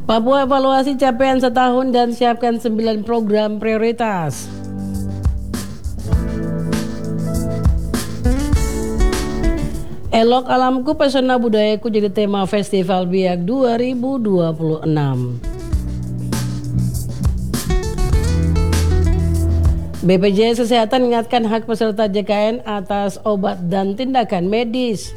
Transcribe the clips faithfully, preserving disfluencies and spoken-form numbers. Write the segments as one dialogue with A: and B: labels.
A: Papua evaluasi capaian setahun dan siapkan sembilan program prioritas. Elok alamku, pesona budayaku jadi tema Festival Biak dua ribu dua puluh enam. B P J S Kesehatan ingatkan hak peserta J K N atas obat dan tindakan medis.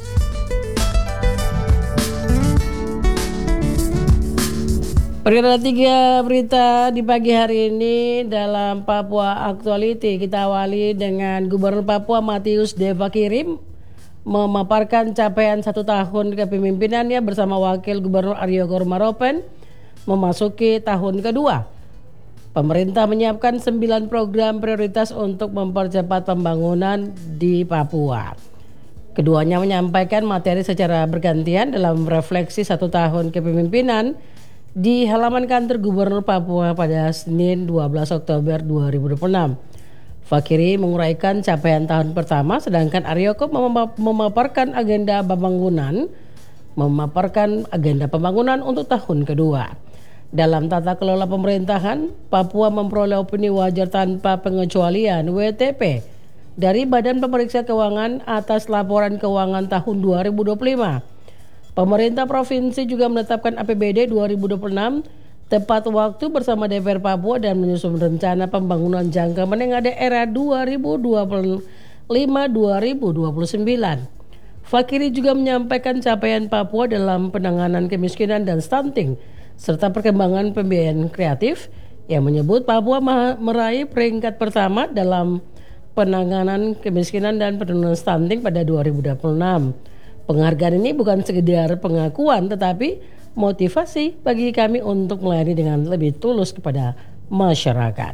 A: Perkara tiga berita di pagi hari ini dalam Papua Actuality. Kita awali dengan Gubernur Papua Matius Devakirim memaparkan capaian satu tahun kepemimpinannya bersama Wakil Gubernur Aryo Kormaropen memasuki tahun kedua. Pemerintah menyiapkan sembilan program prioritas untuk mempercepat pembangunan di Papua. Keduanya menyampaikan materi secara bergantian dalam refleksi satu tahun kepemimpinan di halaman kantor Gubernur Papua pada Senin dua belas Oktober dua ribu dua puluh enam. Fakiri menguraikan capaian tahun pertama, sedangkan Aryoko memaparkan agenda pembangunan, memaparkan agenda pembangunan untuk tahun kedua. Dalam tata kelola pemerintahan, Papua memperoleh opini wajar tanpa pengecualian W T P dari Badan Pemeriksa Keuangan atas laporan keuangan tahun dua ribu dua puluh lima. Pemerintah provinsi juga menetapkan A P B D dua ribu dua puluh enam tepat waktu bersama D P R Papua dan menyusun rencana pembangunan jangka menengah daerah dua ribu dua puluh lima sampai dua ribu dua puluh sembilan. Fakiri juga menyampaikan capaian Papua dalam penanganan kemiskinan dan stunting serta perkembangan pembiayaan kreatif yang menyebut Papua meraih peringkat pertama dalam penanganan kemiskinan dan penurunan stunting pada dua ribu dua puluh enam. Penghargaan ini bukan sekedar pengakuan tetapi motivasi bagi kami untuk melayani dengan lebih tulus kepada masyarakat.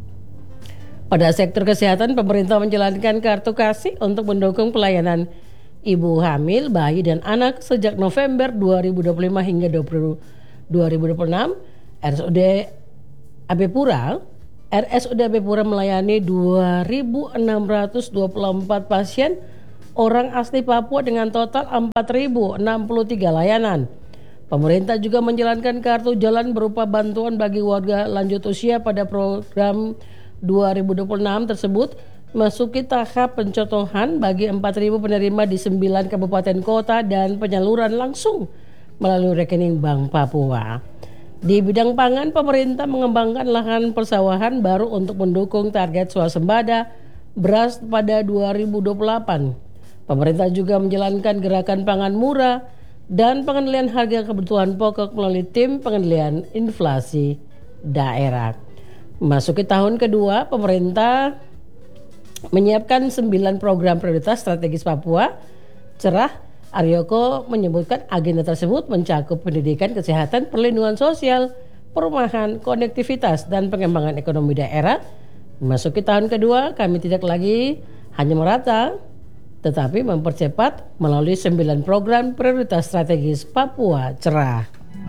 A: Pada sektor kesehatan, pemerintah menjalankan kartu kasih untuk mendukung pelayanan ibu hamil, bayi dan anak sejak November dua ribu dua puluh lima hingga dua ribu dua puluh enam. R S U D A B Pura R S U D A B Pura melayani dua ribu enam ratus dua puluh empat pasien orang asli Papua dengan total empat ribu enam puluh tiga layanan. Pemerintah juga menjalankan kartu jalan berupa bantuan bagi warga lanjut usia pada program dua ribu dua puluh enam tersebut masuki tahap pencontohan bagi empat ribu penerima di sembilan kabupaten kota dan penyaluran langsung melalui rekening Bank Papua. Di bidang pangan, pemerintah mengembangkan lahan persawahan baru untuk mendukung target swasembada beras pada dua ribu dua puluh delapan. Pemerintah juga menjalankan gerakan pangan murah dan pengendalian harga kebutuhan pokok melalui tim pengendalian inflasi daerah. Memasuki tahun kedua, pemerintah menyiapkan sembilan program prioritas strategis Papua. Cerah, Aryoko menyebutkan agenda tersebut mencakup pendidikan, kesehatan, perlindungan sosial, perumahan, konektivitas, dan pengembangan ekonomi daerah. Memasuki tahun kedua, kami tidak lagi hanya merata, tetapi mempercepat melalui sembilan program prioritas strategis Papua Cerah.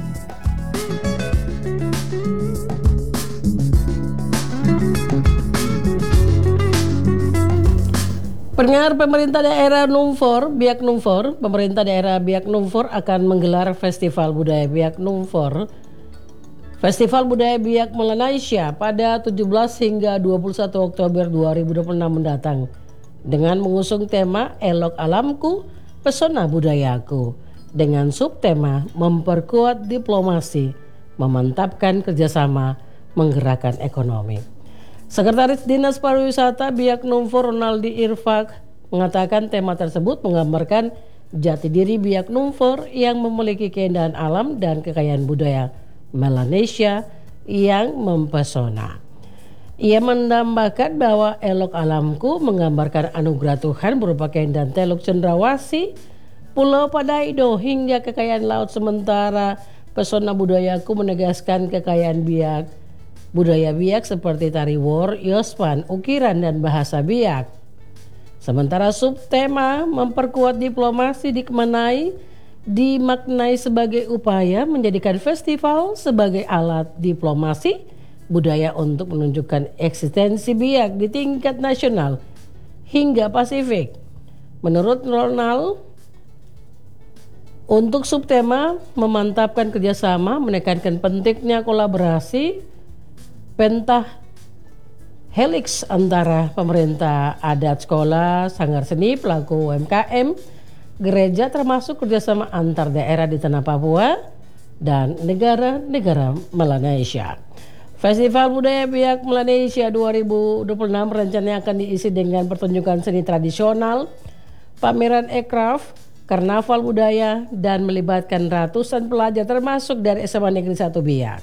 A: Pendengar, pemerintah daerah Numfor, Biak Numfor, pemerintah daerah Biak Numfor akan menggelar Festival Budaya Biak Numfor, Festival Budaya Biak Melanesia pada tujuh belas hingga dua puluh satu Oktober dua ribu dua puluh enam mendatang dengan mengusung tema Elok Alamku, Pesona Budayaku dengan subtema memperkuat diplomasi, memantapkan kerjasama, menggerakkan ekonomi. Sekretaris Dinas Pariwisata Biak Numfor Ronaldi Irfak mengatakan tema tersebut menggambarkan jati diri Biak Numfor yang memiliki keindahan alam dan kekayaan budaya Melanesia yang mempesona. Ia menambahkan bahwa Elok Alamku menggambarkan anugerah Tuhan berupa keindahan Teluk Cendrawasih, Pulau Padaido hingga kekayaan laut, sementara pesona budayaku menegaskan kekayaan Biak, budaya Biak seperti tari wor, yospan, ukiran dan bahasa Biak. Sementara subtema memperkuat diplomasi dikemenai dimaknai sebagai upaya menjadikan festival sebagai alat diplomasi budaya untuk menunjukkan eksistensi Biak di tingkat nasional hingga Pasifik. Menurut Ronald, Untuk subtema, memantapkan kerjasama, menekankan pentingnya kolaborasi pentah helix antara pemerintah, adat, sekolah, sanggar seni, pelaku U M K M, gereja, termasuk kerjasama antar daerah di tanah Papua dan negara-negara Melanesia. Festival Budaya Biak Melanesia dua ribu dua puluh enam rencananya akan diisi dengan pertunjukan seni tradisional, pameran aircraft, karnaval budaya, dan melibatkan ratusan pelajar termasuk dari S M A Negeri satu Biak.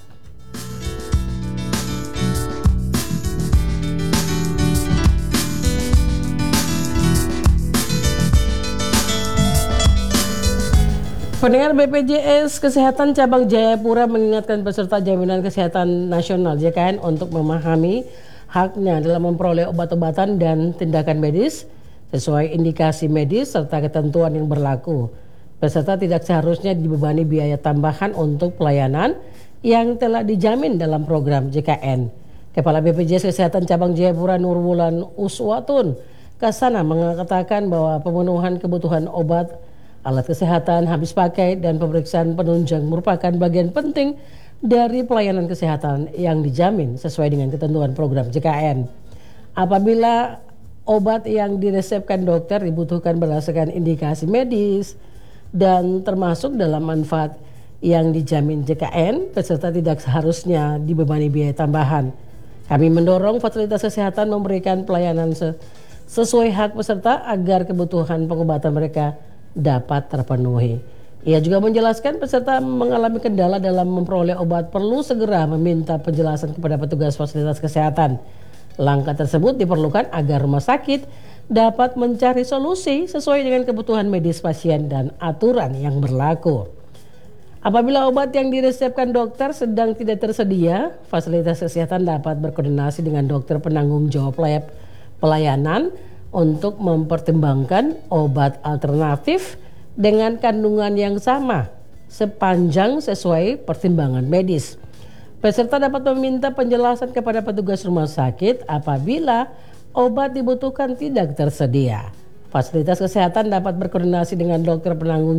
A: Pendengar, B P J S Kesehatan Cabang Jayapura mengingatkan peserta Jaminan Kesehatan Nasional J K N untuk memahami haknya dalam memperoleh obat-obatan dan tindakan medis sesuai indikasi medis serta ketentuan yang berlaku. Peserta tidak seharusnya dibebani biaya tambahan untuk pelayanan yang telah dijamin dalam program J K N. Kepala B P J S Kesehatan Cabang Jayapura Nurwulan Uswatun Kasana mengatakan bahwa pemenuhan kebutuhan obat, alat kesehatan habis pakai, dan pemeriksaan penunjang merupakan bagian penting dari pelayanan kesehatan yang dijamin sesuai dengan ketentuan program J K N. Apabila obat yang diresepkan dokter dibutuhkan berdasarkan indikasi medis dan termasuk dalam manfaat yang dijamin J K N, peserta tidak seharusnya dibebani biaya tambahan. Kami mendorong fasilitas kesehatan memberikan pelayanan sesuai hak peserta agar kebutuhan pengobatan mereka dapat terpenuhi. Ia juga menjelaskan peserta mengalami kendala dalam memperoleh obat perlu segera meminta penjelasan kepada petugas fasilitas kesehatan. Langkah tersebut diperlukan agar rumah sakit dapat mencari solusi sesuai dengan kebutuhan medis pasien dan aturan yang berlaku. Apabila obat yang diresepkan dokter sedang tidak tersedia, fasilitas kesehatan dapat berkoordinasi dengan dokter penanggung jawab pelayanan untuk mempertimbangkan obat alternatif dengan kandungan yang sama sepanjang sesuai pertimbangan medis. Peserta dapat meminta penjelasan kepada petugas rumah sakit apabila obat dibutuhkan tidak tersedia. Fasilitas kesehatan dapat berkoordinasi dengan dokter penanggung